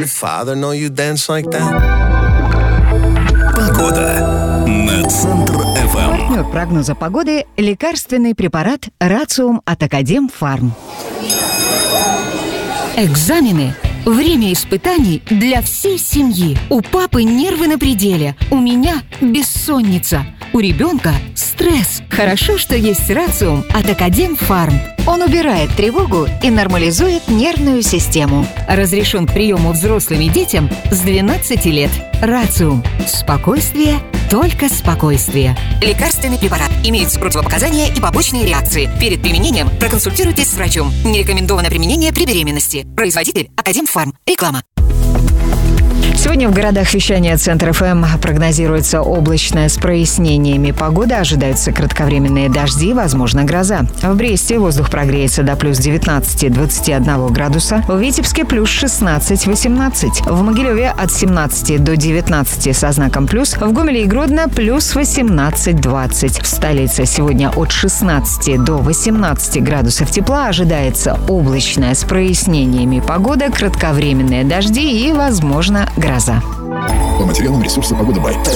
your father know you dance like that? Погода на Центр ФМ. Партнер прогноза погоды – лекарственный препарат «Рациум» от Академфарм. Экзамены. Время испытаний для всей семьи. У папы нервы на пределе. У меня бессонница. У ребенка стресс. Хорошо, что есть «Рациум» от Академфарм. Он убирает тревогу и нормализует нервную систему. Разрешен к приему взрослым и детям с 12 лет. «Рациум». Спокойствие, только спокойствие. Лекарственный препарат. Имеются противопоказания и побочные реакции. Перед применением проконсультируйтесь с врачом. Не рекомендовано применение при беременности. Производитель Академфарм. Реклама. Сегодня в городах вещания Центр ФМ прогнозируется облачная с прояснениями погода. Ожидаются кратковременные дожди, возможно, гроза. В Бресте воздух прогреется до плюс 19-21 градуса. В Витебске плюс 16-18. В Могилеве от 17 до 19 со знаком плюс. В Гомеле и Гродно плюс 18-20. В столице сегодня от 16 до 18 градусов тепла. Ожидается облачная с прояснениями погода, кратковременные дожди и, возможно, гроза. По материалам ресурса «Погода Бай».